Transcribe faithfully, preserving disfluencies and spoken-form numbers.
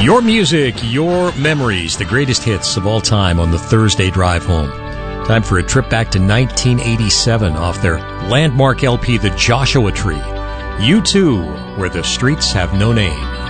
Your music, your memories, the greatest hits of all time on the Thursday drive home. Time for a trip back to nineteen eighty-seven off their landmark L P, The Joshua Tree. U two, Where the Streets Have No Name.